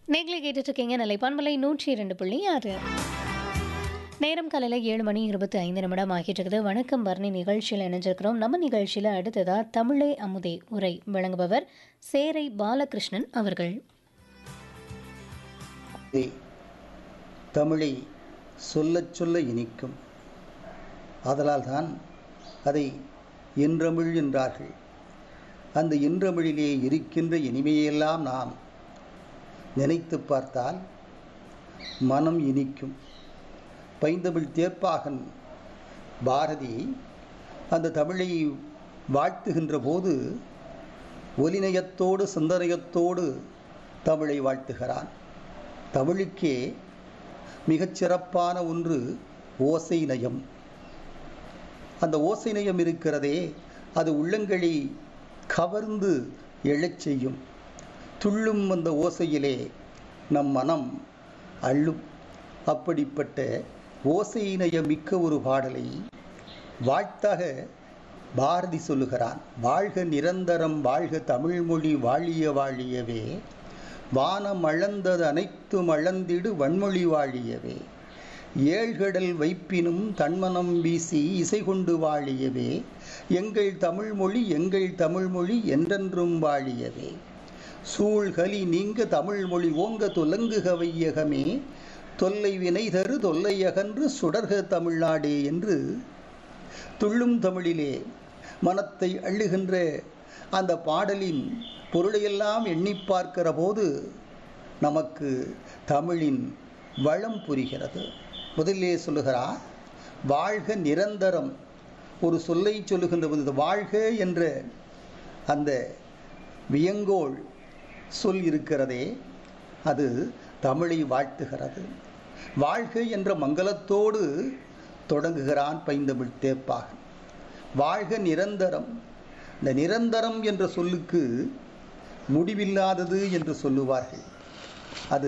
நேர்களை கேட்டுட்டு இருக்கீங்க நிலைப்பான்மலை 102.6. நேரம் காலையில் 7 மணி 25 நிமிடம் ஆகிட்டு இருக்குது. வணக்கம் பரணி நிகழ்ச்சியில் இணைஞ்சிருக்கிறோம். நம்ம நிகழ்ச்சியில் அடுத்ததா தமிழே அமுதே உரை வழங்குபவர் சேரை பாலகிருஷ்ணன் அவர்கள். தமிழை சொல்லச் சொல்ல இனிக்கும், ஆதலால் தான் அதை இன்றமிழ் என்றார்கள். அந்த இன்றமிழிலே இருக்கின்ற இனிமையெல்லாம் நாம் நினைத்து பார்த்தால் மனம் இனிக்கும். பைந்தமிழ் தேர்ப்பாகன் பாரதி அந்த தமிழை வாழ்த்துகின்ற போது ஒலிநயத்தோடு சிந்தனையத்தோடு தமிழை வாழ்த்துகிறான். தமிழுக்கே மிகச்சிறப்பான ஒன்று ஓசை நயம். அந்த ஓசை நயம் இருக்கிறதே, அது உள்ளங்களை கவர்ந்து எழச் செய்யும். துள்ளும் அந்த ஓசையிலே நம் மனம் அள்ளும். அப்படிப்பட்ட ஓசை நயமிக்க ஒரு பாடலை வாழ்த்தாக பாரதி சொல்லுகிறான். வாழ்க நிரந்தரம் வாழ்க தமிழ்மொழி வாழிய வாழியவே, வானம் அளந்தது அனைத்தும் அளந்திடு வன்மொழி வாழியவே, ஏழ்கடல் வைப்பினும் தன்மனம் வீசி இசை கொண்டு வாழியவே, எங்கள் தமிழ்மொழி எங்கள் தமிழ்மொழி என்றென்றும் வாழியவே, சூழ்கலி நீங்க தமிழ்மொழி ஓங்க துலங்குக வையகமே, தொல்லை வினை தரு தொல்லை அகன்று சுடர்க தமிழ்நாடே என்று துள்ளும் தமிழிலே மனத்தை அள்ளுகின்ற அந்த பாடலின் பொருளையெல்லாம் எண்ணி பார்க்கிற போது நமக்கு தமிழின் வளம் புரிகிறது. முதலிலே சொல்லுகிறார், வாழ்க நிரந்தரம். ஒரு சொல்லை சொல்லுகின்ற போது வாழ்க என்ற அந்த வியங்கோள் சொல் இருக்கிறதே, அது தமிழை வாழ்த்துகிறது. வாழ்க என்ற மங்களத்தோடு தொடங்குகிறான் பைந்தமிழ் தேர்ப்பாகன். வாழ்க நிரந்தரம். இந்த நிரந்தரம் என்ற சொல்லுக்கு முடிவில்லாதது என்று சொல்லுவார்கள். அது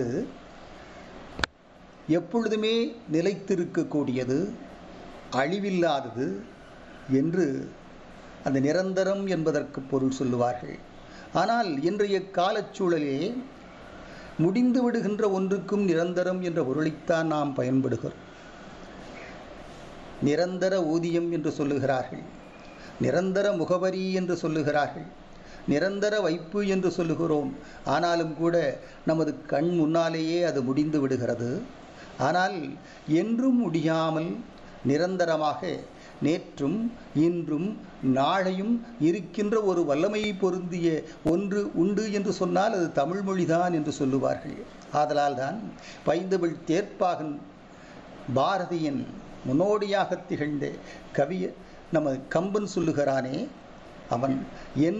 எப்பொழுதுமே நிலைத்திருக்கக்கூடியது, அழிவில்லாதது என்று அந்த நிரந்தரம் என்பதற்கு பொருள் சொல்லுவார்கள். ஆனால் இன்றைய காலச்சூழலே முடிந்து விடுகின்ற ஒன்றுக்கும் நிரந்தரம் என்ற பொருளைத்தான் நாம் பயன்படுகிறோம். நிரந்தர ஊதியம் என்று சொல்லுகிறார்கள், நிரந்தர முகவரி என்று சொல்லுகிறார்கள், நிரந்தர வைப்பு என்று சொல்லுகிறோம். ஆனாலும் கூட நமது கண் முன்னாலேயே அது முடிந்து விடுகிறது. ஆனால் என்றும் முடியாமல் நிரந்தரமாக நேற்றும் இன்றும் நாளையும் இருக்கின்ற ஒரு வல்லமை பொருந்திய ஒன்று உண்டு என்று சொன்னால் அது தமிழ் மொழிதான் என்று சொல்லுவார்கள். ஆதலால் தான் பைந்தமிழ் தேர்ப்பாகன் பாரதியின் முன்னோடியாக திகழ்ந்த கவி நம்ம கம்பன் சொல்லுகிறானே, அவன் என்